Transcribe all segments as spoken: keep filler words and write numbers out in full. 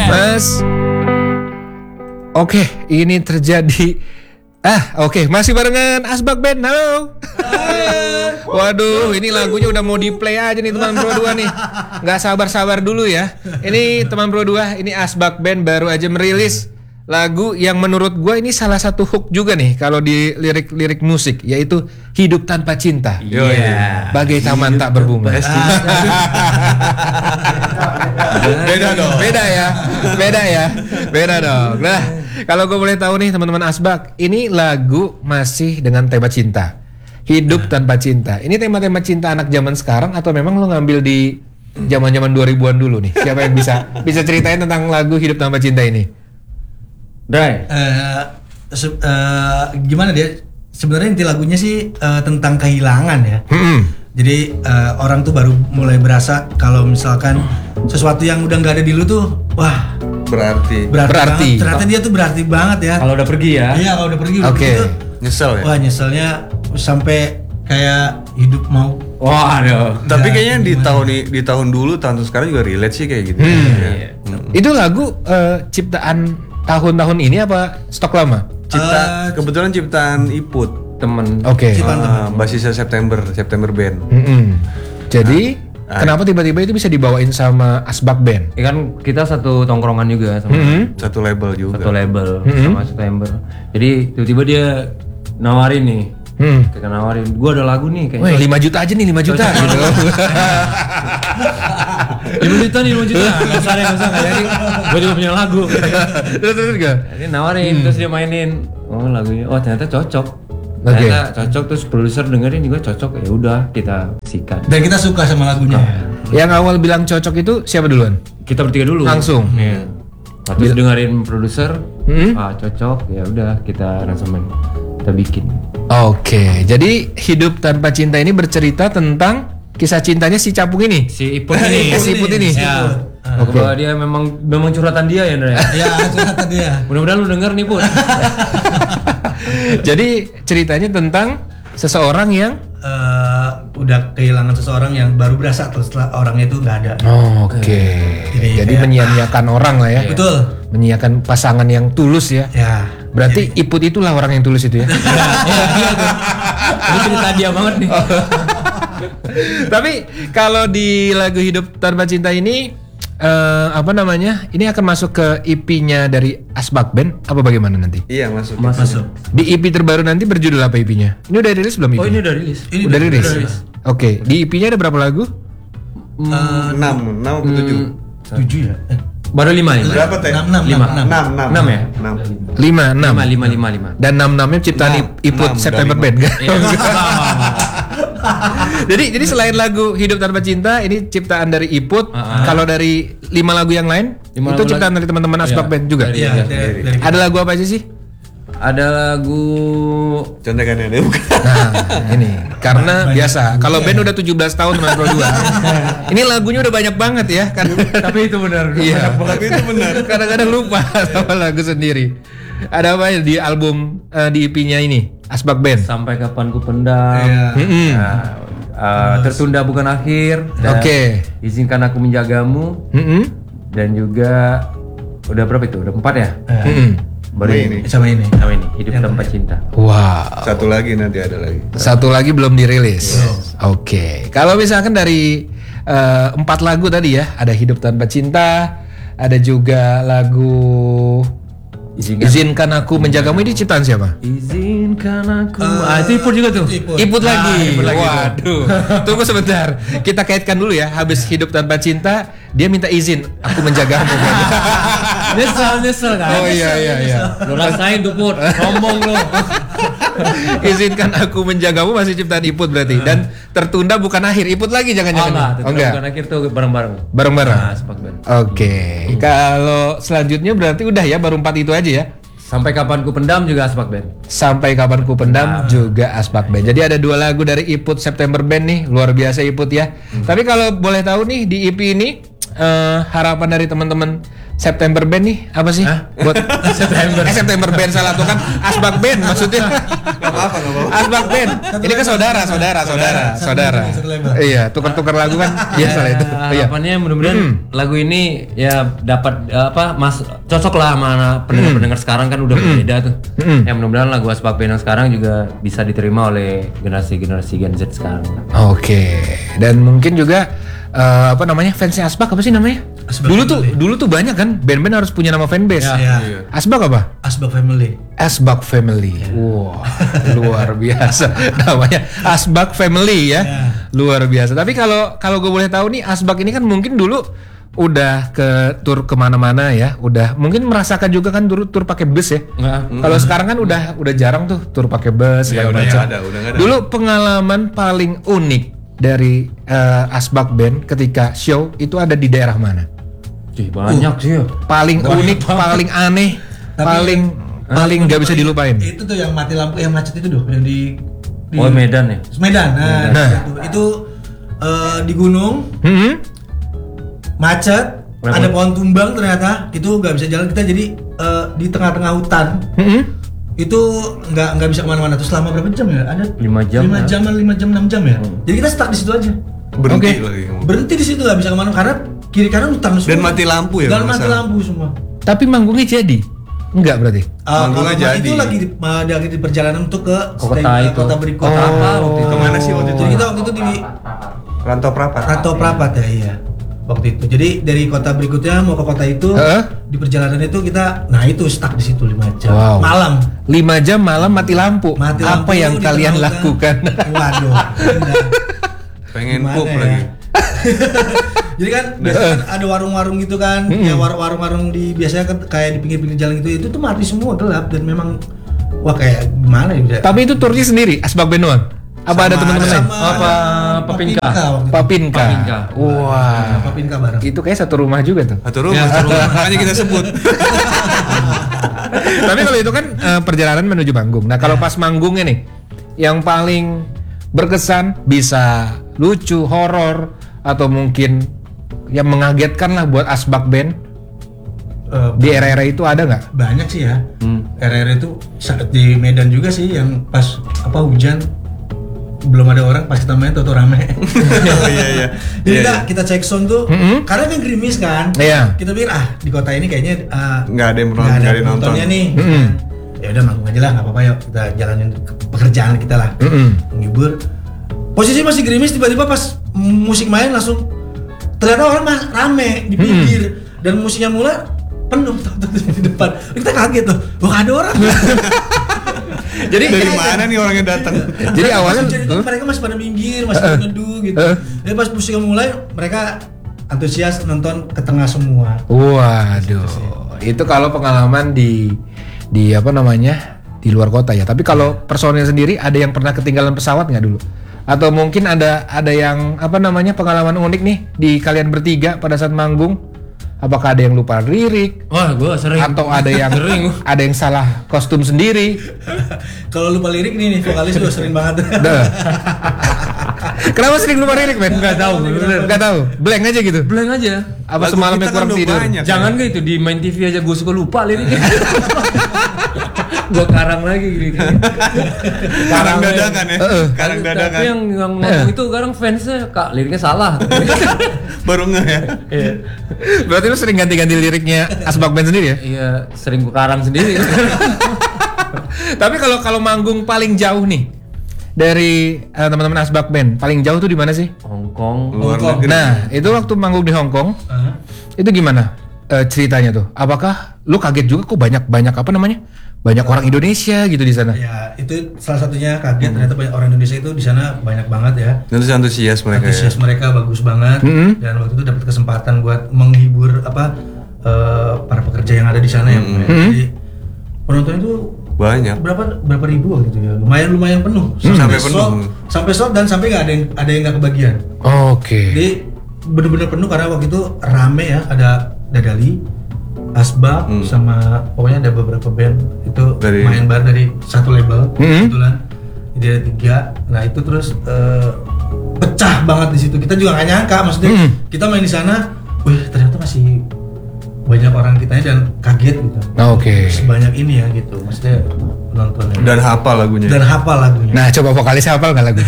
Mas. Oke, ini terjadi. Ah, oke, masih barengan Asbak Band. Halo. Waduh, ini lagunya udah mau di play aja nih teman Pro dua nih. Nggak sabar-sabar dulu ya. Ini teman Pro dua, ini Asbak Band baru aja merilis lagu yang menurut gue ini salah satu hook juga nih kalau di lirik-lirik musik, yaitu Hidup Tanpa Cinta. Iya. Yeah. Bagai taman tak berbunga. Beda dong. Beda ya. Beda ya. Beda dong. Nah, kalau gue boleh tahu nih teman-teman Asbak, ini lagu masih dengan tema cinta. Hidup Tanpa Cinta. Ini tema-tema cinta anak zaman sekarang atau memang lo ngambil di zaman-zaman dua ribuan dulu nih? Siapa yang bisa bisa ceritain tentang lagu Hidup Tanpa Cinta ini? Dai, uh, se- uh, gimana dia? Sebenarnya inti lagunya sih uh, tentang kehilangan ya. Mm-hmm. Jadi uh, orang tuh baru mulai berasa kalau misalkan sesuatu yang udah nggak ada di lu tuh, wah berarti. Berarti. Berarti. Banget. Ternyata dia tuh berarti banget ya. Kalau udah pergi ya. Iya, kalau udah pergi. Oke. Okay. Nyesel ya. Wah nyeselnya sampai kayak hidup mau. Wah, aduh. Tapi Ya, kayaknya di gimana? tahun di tahun dulu, tahun sekarang juga relate sih kayak gitu. Hmm. Ya. Hmm. Itu lagu uh, ciptaan tahun-tahun ini apa stok lama? Cipta, Uh, kebetulan ciptaan Iput. Temen. Oke. Ciptaan Ah, basisnya September, September Band. Mm-mm. Jadi Ah. kenapa tiba-tiba itu bisa dibawain sama Asbak Band? Ya kan kita satu tongkrongan juga sama Mm-hmm. Satu label juga. satu label Mhm. sama September. Jadi tiba-tiba dia nawarin nih. Hmm. Kita nawarin, gua ada lagu nih Wah, kayaknya. lima juta aja nih, lima juta gitu. lima juta nih, lima juta. Enggak usah, enggak usah, enggak jadi. Gua juga punya lagu. Terus terus enggak? Jadi nawarin, terus dia mainin. Oh, lagunya. Oh, ternyata cocok. Oke. Ternyata cocok, terus produser dengerin juga cocok. Ya udah, kita sikat. Dan kita suka sama lagunya. Yang awal bilang cocok itu siapa duluan? Kita bertiga dulu. Langsung? Iya. Nah, terus dengerin produser, Hmm? ah cocok, ya udah kita aransemen, kita bikin. Oke, jadi Hidup Tanpa Cinta ini bercerita tentang kisah cintanya si Capung ini. Si Iput ini, Si Iput ini. Ya. Oke. Bahwa dia memang memang curhatan dia ya, Ndra. Ya, ternyata dia. Mudah-mudahan lu denger nih, Put. Jadi ceritanya tentang seseorang yang Eh, udah kehilangan seseorang yang baru berasa setelah orangnya itu nggak ada. oh, oke. Jadi Jadi kayak- menyia-nyiakan orang lah ya. Betul. Menyiakan pasangan yang tulus ya. Ya. Berarti Iput itulah orang yang tulus itu ya. Iya, dia tuh. Ini cerita dia banget nih. Tapi kalau di lagu Hidup Tanpa Cinta ini eh, apa namanya? Ini akan masuk ke E P-nya dari Asbak Band apa bagaimana nanti? Iya, masuk. Masuk. Di E P terbaru nanti berjudul apa E P-nya? Ini udah rilis belum E P? Oh, ini udah rilis. Ini udah rilis. udah rilis. Oke, di E P-nya ada berapa lagu? enam, enam atau tujuh? Tujuh ya? Eh, Baru lima, lima. Berapa teh? enam, enam, Lima. enam, Enam, enam. Enam ya? Enam. Lima, enam. Lima, lima, lima, lima. Dan enam-enamnya ciptaan Enam, Iput enam, September udah Band kan? Iya. jadi jadi selain lagu Hidup Tanpa Cinta ini ciptaan dari Iput. Uh-huh. Kalau dari lima lagu yang lain Lima itu lagu ciptaan lagi. dari teman-teman Asbak Iya, Band juga. dari- Iya, Iya, dari, dari Ada lagu apa aja sih? Ada lagu Contekannya ada bukan? Nah, ini karena biasa kalau band udah tujuh belas tahun teman Pro dua. Ini lagunya udah banyak banget ya kan. tapi itu benar. Iya. Tapi itu benar. Kadang-kadang lupa sama lagu sendiri. Ada apa ya di album eh, di E P-nya ini Asbak Band? Sampai kapan ku pendam. Iya. Mm-mm. Nah, uh, tertunda bukan akhir. Dan Oke. Izinkan aku menjagamu. Mm-mm. Dan juga udah berapa itu? Udah empat ya? Mm-mm. Baru Sama ini. ini. sama ini. Sama ini. Hidup tanpa cinta. Wow. Satu lagi nanti ada lagi. Satu lagi belum dirilis. Oke. Kalau misalkan dari eh, empat lagu tadi ya, ada Hidup Tanpa Cinta, ada juga lagu Izinkan. Izinkan Aku Menjagamu, ini ciptaan siapa? Izinkan aku. Eh, ah, itu Iput juga tuh. Iput. Iput Ah, lagi. Iput lagi. Waduh. Tunggu sebentar. Kita kaitkan dulu ya. Habis Hidup Tanpa Cinta, dia minta izin aku menjagamu. Nyesel, nyesel kan? Oh iya iya iya. Lu rasain tuh Put. Sombong lu. Izinkan Aku Menjagamu masih ciptaan Iput berarti. Dan tertunda bukan akhir. Iput lagi Oh jangan-jangan. enggak, Oh tetap enggak. bukan akhir tuh bareng-bareng. Bareng-bareng. Nah, Asbak Band. Oke. Kalau selanjutnya berarti udah ya baru empat itu aja ya. Sampai kapan ku pendam juga Asbak Band. Sampai Kapan Ku Pendam juga Asbak Band. Jadi ada dua lagu dari Iput September Band nih, luar biasa Iput ya. Tapi kalau boleh tahu nih di E P ini eh, harapan dari teman-teman September Band nih apa sih? Buat September. Eh, September Band salah tuh kan Asbak Band maksudnya. Gak apa-apa, gak apa-apa. Asbak Band. Ini kan saudara, saudara, saudara, saudara. Iya, tukar-tukar lagu kan biasa lah itu. Iya. Harapannya mudah-mudahan lagu ini ya dapat eh, apa mas cocok lah sama pendengar-pendengar sekarang kan udah berbeda tuh. Ya mudah-mudahan lagu Asbak Band yang sekarang juga bisa diterima oleh generasi-generasi Gen Z sekarang. Oke. Dan mungkin juga eh, apa namanya fansnya Asbak apa sih namanya? Asbak dulu tuh Family. dulu tuh banyak kan band-band harus punya nama fanbase. Ya. Asbak apa? Asbak Family. Asbak Family. Wah, luar biasa namanya Asbak Family ya. Ya. Luar biasa. Tapi kalau kalau gue boleh tahu nih Asbak ini kan mungkin dulu udah ke tur kemana-mana ya, udah mungkin merasakan juga kan tur tur pakai bus ya. Nggak. Kalau sekarang kan udah udah jarang tuh tur pakai bus Ya, segala udah macam. nggak ada, udah nggak ada. Dulu pengalaman paling unik dari eh, Asbak Band ketika show itu ada di daerah mana? Ih, banyak sih ya. Paling unik, paling aneh, Tapi- paling paling nggak bisa dilupain. Itu tuh yang mati lampu, yang macet itu tuh, yang di, di Oh Medan ya. Medan. Nah, Nah. itu, itu eh, di gunung, Hmm? macet, Berapa? ada pohon tumbang ternyata, itu nggak bisa jalan kita jadi eh, di tengah-tengah hutan. Hmm? Itu nggak nggak bisa kemana-mana. Terus selama berapa jam ya? Ada Lima jam lima ya. jam, lima jam, enam jam ya. Jadi kita stuck di situ aja. Berhenti Oke. lagi. Berhenti di situ nggak bisa kemana karena kiri kanan hutan semua. Dan mati lampu ya, Dan kalau mati nggak salah. lampu semua. Tapi manggungnya jadi? Enggak berarti? Ah, Manggungnya kalau jadi. itu lagi di, uh, di, lagi di perjalanan untuk ke Kota stage, itu. kota berikut. Oh. Apa waktu itu? Kemana sih waktu itu? Jadi kita waktu itu di Rantau Prapat. Rantau Prapat ya, iya. Waktu itu. Jadi dari kota berikutnya mau ke kota itu, Heeh. di perjalanan itu kita, nah itu stuck di situ lima jam. Wow. Malam. lima jam malam mati lampu. Mati Apa lampu yang di kalian tengah lakukan? hutan. Waduh. indah. Pengen Gimana pup ya? lagi. Jadi kan biasanya kan ada warung-warung gitu kan, ya war- warung-warung di biasanya kan kayak di pinggir-pinggir jalan gitu, itu tuh mati semua gelap dan memang wah kayak gimana ya? Tapi itu turnya sendiri, Asbak Band doang? Apa ada Sama- teman-teman lain? sama- Apa ada Papinka? waktu itu. Papinka. Papinka. Wah. Papinka bareng. Itu kayak satu rumah juga tuh. Satu rumah, satu rumah. Makanya kita sebut. Tapi kalau itu kan eh, perjalanan menuju manggung. Nah, kalau pas manggungnya nih yang paling berkesan bisa lucu, horor atau mungkin yang mengagetkan lah buat Asbak Band Eh, di era-era itu ada nggak? banyak sih ya. Hmm. R R itu saat di Medan juga sih yang pas apa hujan belum ada orang pas kita main tuh rame. Oh iya iya. Jadi Iya, kita, iya. kita cek sound tuh Mm-mm. karena kan gerimis kan. Iya. Kita pikir ah di kota ini kayaknya uh, Nggak ada yang nggak nonton, ada nggak ada yang nonton. penontonnya nih. Mm-mm. Ya udah manggung aja lah nggak apa-apa yuk kita jalanin pekerjaan kita lah. Mm-mm. Menghibur. Posisi masih gerimis tiba-tiba pas musik main langsung ternyata orang mah rame di pinggir dan musiknya mulai penuh tuh, tuh, tuh, di depan. Kita kaget tuh. Wah ada orang. Jadi Dari mana nih orang yang datang? Jadi awalnya Jadi huh? mereka masih pada minggir, masih pada neduh gitu. Uh. Jadi pas musiknya mulai, mereka antusias nonton ke tengah semua. Waduh, itu kalau pengalaman di di apa namanya di luar kota ya. Tapi kalau personil sendiri ada yang pernah ketinggalan pesawat nggak dulu? Atau mungkin ada ada yang apa namanya pengalaman unik nih di kalian bertiga pada saat manggung? Apakah ada yang lupa lirik? Wah, gua sering. Atau ada yang Sering. ada yang salah kostum sendiri? Kalau lupa lirik nih, nih vokalis juga sering banget. Dah. Kenapa sering lupa lirik, men? Nggak tahu, bener. Nggak tahu. Blank aja gitu. Blank aja. Apa Lagu semalamnya kita kan kurang udah tidur? banyak. Jangan kayak itu di main T V aja gue suka lupa liriknya. Gua karang lagi gitu. Karang dadakan ya. Heeh. Karang Tapi dadakan. yang yang ngomong itu kadang fansnya kak liriknya salah. Baru nggak ya? Iya. Berarti lu sering ganti-ganti liriknya Asbak Band sendiri ya? Iya, sering gua karang sendiri. Tapi kalau kalau manggung paling jauh nih dari eh, teman-teman Asbak Band, paling jauh tuh di mana sih? Hong Kong. Luar Hongkong. negeri. Nah, itu waktu manggung di Hong Kong, Hah? itu gimana eh, ceritanya tuh? Apakah lu kaget juga kok banyak-banyak apa namanya? Banyak orang Indonesia gitu di sana? Ya itu salah satunya kaget ternyata banyak orang Indonesia itu di sana banyak banget ya. Terus antusias mereka ya. Antusias mereka bagus banget Mm-hmm. dan waktu itu dapat kesempatan buat menghibur apa eh, para pekerja yang ada di sana ya. Mm-hmm. Jadi penonton itu Banyak. berapa berapa ribu gitu ya, lumayan lumayan penuh Sampai sold- penuh. sampai sold dan sampai nggak ada yang ada yang nggak kebagian. Oke. Jadi bener-bener penuh karena waktu itu rame ya, ada Dadali, Asbak, Hmm. sama pokoknya ada beberapa band itu Dari- main bar dari satu label Hmm. kebetulan. Jadi ada tiga. Nah itu terus eh, pecah banget di situ. Kita juga nggak nyangka, maksudnya Hmm. kita main di sana wih ternyata masih banyak orang kitanya dan kaget gitu. Oke. Sebanyak ini ya gitu, maksudnya penontonnya. Dan hafal lagunya. Dan hafal lagunya. Nah, coba vokalis hafal nggak lagu?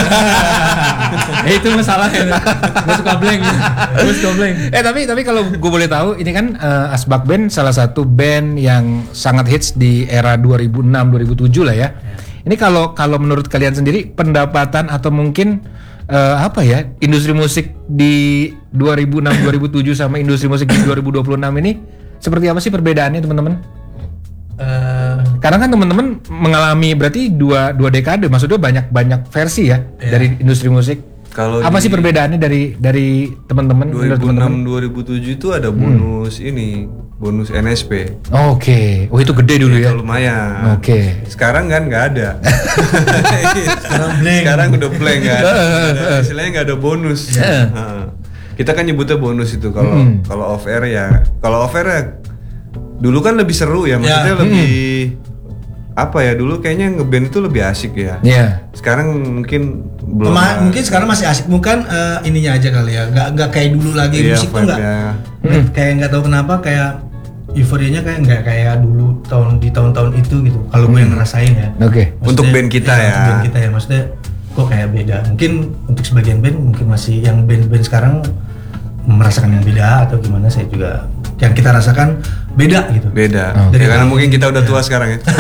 Eh itu masalahnya. Gue suka blank. Gue suka blank. Eh tapi tapi kalau gue boleh tahu, ini kan uh, Asbak Band salah satu band yang sangat hits di era dua ribu enam dua ribu tujuh lah ya. Ini kalau kalau menurut kalian sendiri pendapatan atau mungkin uh, apa ya, industri musik di dua ribu enam dua ribu tujuh sama industri musik di dua ribu dua puluh enam ini seperti apa sih perbedaannya teman-teman? Uh, Karena kan teman-teman mengalami berarti dua dua dekade, maksudnya banyak banyak versi ya Iya. dari industri musik. Kalau Apa di sih perbedaannya dari dari teman-teman? dua menurut ribu teman-teman? enam dua ribu tujuh itu ada bonus ini, bonus N S P. Oke, oh itu gede dulu ya. Itu lumayan. Oke. Sekarang kan nggak ada. Sekarang blank. Sekarang udah blank kan. Ada- Istilahnya nggak ada bonus. Heeh. Kita kan nyebutnya bonus itu kalau Hmm. kalau off air ya. Kalau off air ya dulu kan lebih seru ya, maksudnya Ya. lebih apa ya, dulu kayaknya ngeband itu lebih asik ya. Iya. Sekarang mungkin belum. Pema- mungkin sekarang masih asik, bukan eh, ininya aja kali ya, nggak nggak kayak dulu lagi. Iya, Musik tuh nggak vibe-nya. nggak- kayak nggak tahu kenapa kayak euforianya kayak nggak kayak dulu tahun di tahun-tahun itu gitu. Kalau gue yang ngerasain ya. Oke. Maksudnya- Untuk band kita ya. Untuk band kita ya, maksudnya kok kayak beda. Mungkin untuk sebagian band mungkin masih yang band-band sekarang merasakan yang beda atau gimana, saya juga yang kita rasakan beda gitu. Beda. Oh. Ya, karena mungkin kita udah tua sekarang ya.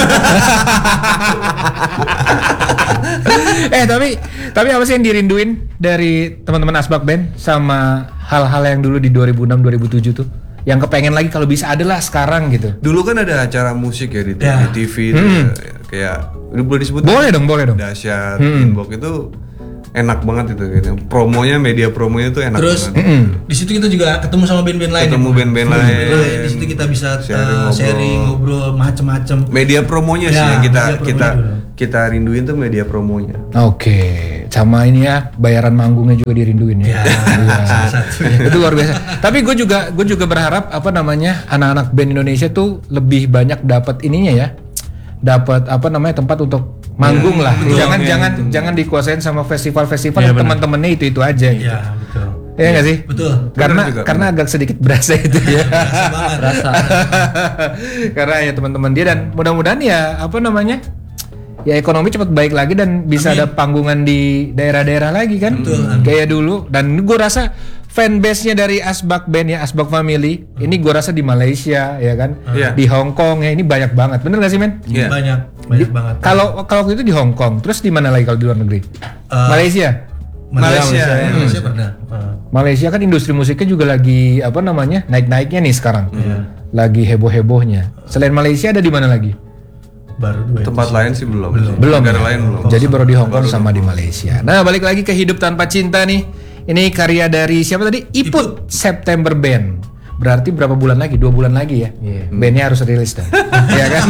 eh tapi tapi apa sih yang dirinduin dari teman-teman Asbak Band sama hal-hal yang dulu di dua ribu enam dua ribu tujuh tuh? Yang kepengen lagi kalau bisa ada lah sekarang gitu. Dulu kan ada acara musik ya di, Ya. di T V itu Hmm. ya, kayak udah boleh disebut Boleh dong, boleh dong. Dahsyat, Hmm. Inbox itu enak banget itu gitu. Promonya, media promonya tuh enak Terus banget. Mm-mm. di situ kita juga ketemu sama band-band lain. Ketemu ya, Bu? band-band Ketemu lain. band-band Di situ kita bisa Sharing, sharing, ngobrol. sharing ngobrol macem-macem. Media promonya sih Ya, yang kita media promonya kita dulu. kita rinduin tuh media promonya. Oke, sama ini ya bayaran manggungnya juga dirinduin ya. Ya, salah satu ya. Itu luar biasa. Tapi gue juga gue juga berharap apa namanya anak-anak band Indonesia tuh lebih banyak dapat ininya ya, dapat apa namanya tempat untuk manggung lah. betul. jangan Ya, jangan betul. jangan dikuasain sama festival-festival Iya, yang benar. teman-temannya itu itu aja. Gitu. Ya, betul. Iya nggak sih? Betul. Karena Benar juga, karena agak sedikit berasa itu ya. Rasa banget. Rasa. Karena ya teman-teman dia dan mudah-mudahan ya apa namanya ya ekonomi cepat baik lagi dan bisa ada panggungan di daerah-daerah lagi kan. Betul. Kayak dulu dan gue rasa fanbase-nya dari Asbak Band ya Asbak Family ini gue rasa di Malaysia ya kan, Iya. di Hong Kong ya ini banyak banget. Bener gak sih men? Iya. Banyak, banyak banget. Kalau kalau waktu itu di Hong Kong, terus di mana lagi kalau di luar negeri? Eh, Malaysia. Malaysia, Malaysia, ya. Malaysia pernah. Eh, Malaysia kan industri musiknya juga lagi apa namanya naik-naiknya nih sekarang, lagi heboh-hebohnya. Selain Malaysia ada di mana lagi? baru dua. Tempat lain sih belum. Belum. Negara ya? lain belum. Jadi baru di Hong Kong sama di Malaysia. Nah balik lagi ke Hidup Tanpa Cinta nih. Ini karya dari siapa tadi? Iput September Band. Berarti berapa bulan lagi? Dua bulan lagi ya. Bandnya harus rilis dah. Iya kan?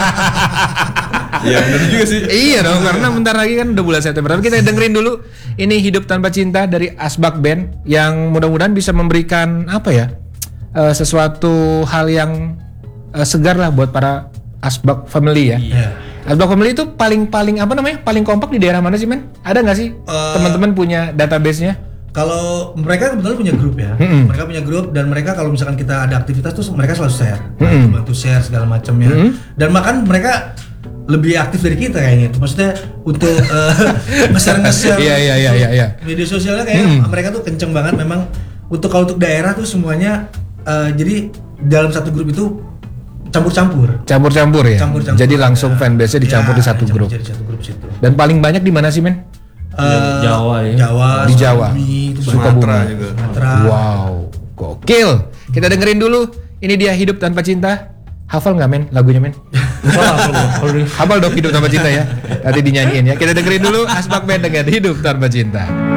Iya benar juga sih. Iya dong, karena bentar lagi kan udah bulan September. Tapi kita dengerin dulu ini Hidup Tanpa Cinta dari Asbak Band yang mudah-mudahan bisa memberikan apa ya? eh, sesuatu hal yang eh, segar lah buat para Asbak Family ya. Iya. Asbak Family itu paling-paling apa namanya? Paling kompak di daerah mana sih, men? Ada nggak sih Eh, teman-teman punya database-nya? Kalau mereka kebetulan punya grup ya, Mm-mm. mereka punya grup dan mereka kalau misalkan kita ada aktivitas tuh mereka selalu share, Mm-mm. bantu share segala macamnya. Mm-mm. Dan bahkan mereka lebih aktif dari kita kayaknya. Maksudnya untuk eh, nge-share nge-share Iya, iya, iya, iya, iya. media sosialnya kayak mereka tuh kenceng banget memang. Untuk kalau untuk daerah tuh semuanya eh, jadi dalam satu grup itu campur-campur. Campur-campur ya. Campur-campur. Jadi langsung Ya. fanbase-nya dicampur Ya, di satu dicampur grup. Jadi satu grup situ. Dan paling banyak di mana sih, men? Eh, Jawa ya. Jawa, Di Jawa. Sukabumi, itu Sumatera banyak. juga. Sumatera. Wow, gokil. Kita dengerin dulu. Ini dia Hidup Tanpa Cinta. Hafal nggak, men? Lagunya, men? Kalau di Hafal dong Hidup Tanpa Cinta ya. Nanti dinyanyiin ya. Kita dengerin dulu Asbak Band dengan Hidup Tanpa Cinta.